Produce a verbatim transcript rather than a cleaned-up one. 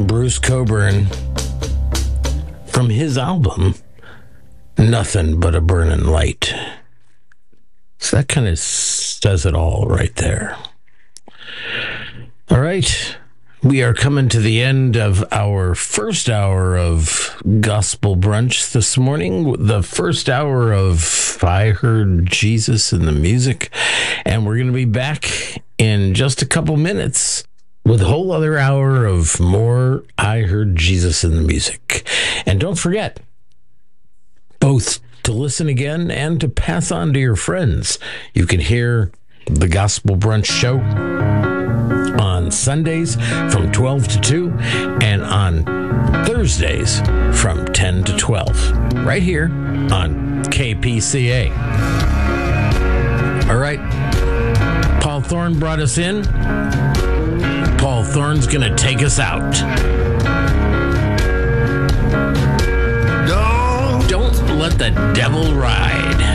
Bruce Cockburn, from his album, Nothing But a Burning Light. So that kind of says it all right there. All right. We are coming to the end of our first hour of Gospel Brunch this morning, the first hour of I Heard Jesus in the Music, and we're going to be back in just a couple minutes with a whole other hour of more I Heard Jesus in the Music. And don't forget, both to listen again and to pass on to your friends, you can hear the Gospel Brunch Show on Sundays from twelve to two and on Thursdays from ten to twelve, right here on K P C A. All right, Paul Thorne brought us in. Paul Thorne's going to take us out. Don't, don't let the devil ride.